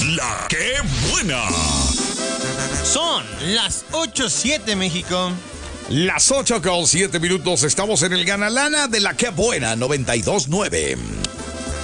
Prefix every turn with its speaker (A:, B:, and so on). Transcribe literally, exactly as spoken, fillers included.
A: La que buena.
B: Son las ocho siete, México.
C: Las ocho con siete minutos. Estamos en el Gana Lana de La que buena noventa y dos nueve.